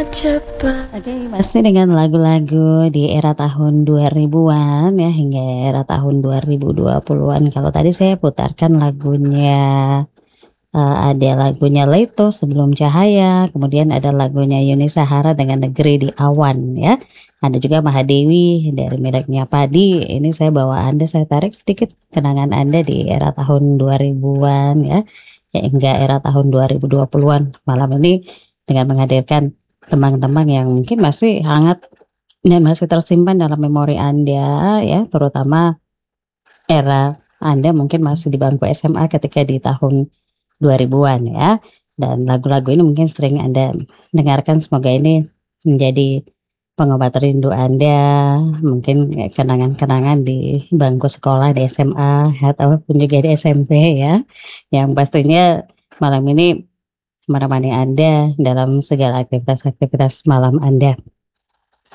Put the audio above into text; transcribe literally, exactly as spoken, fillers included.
cepat. Oke, masih dengan lagu-lagu di era tahun dua ribuan ya, hingga era tahun dua ribu dua puluhan. Kalau tadi saya putarkan lagunya, eee, ada lagunya Leto, Sebelum Cahaya, kemudian ada lagunya Yuni Shahara dengan Negeri di Awan ya. Ada juga Mahadewi dari miliknya Padi, ini saya bawa Anda, saya tarik sedikit kenangan Anda di era tahun dua ribuan ya, ya hingga era tahun dua ribu dua puluhan. Malam ini dengan menghadirkan tembang-tembang yang mungkin masih hangat dan masih tersimpan dalam memori Anda ya, terutama era Anda mungkin masih di bangku S M A ketika di tahun dua ribuan ya. Dan lagu-lagu ini mungkin sering Anda dengarkan, semoga ini menjadi pengobat rindu Anda, mungkin ya kenangan-kenangan di bangku sekolah di S M A ataupun juga di S M P ya, yang pastinya malam ini menemani Anda dalam segala aktivitas-aktivitas malam Anda.